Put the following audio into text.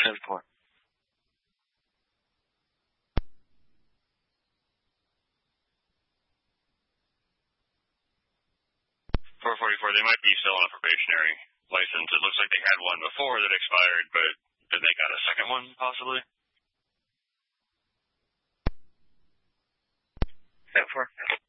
10-4. 444, they might be still on a probationary license. It looks like they had one before that expired, but then they got a second one, possibly? 10-4.